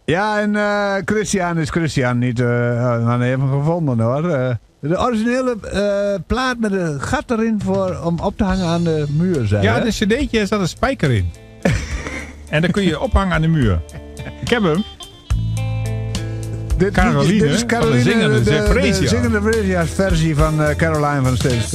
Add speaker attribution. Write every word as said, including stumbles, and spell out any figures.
Speaker 1: Ja, en uh, Christian is Christian niet. Uh, we hebben hem gevonden hoor. Uh, de originele uh, plaat met een gat erin voor, om op te hangen aan de muur. Zei,
Speaker 2: ja,
Speaker 1: hè?
Speaker 2: de cd'tje er zat een spijker in. En dan kun je ophangen aan de muur. Ik heb hem.
Speaker 1: Dit,
Speaker 2: Caroline,
Speaker 1: dit is Caroline,
Speaker 2: van de zingende
Speaker 1: de, de,
Speaker 2: Fresia.
Speaker 1: de zingende Fresia's versie van uh, Caroline van Steens.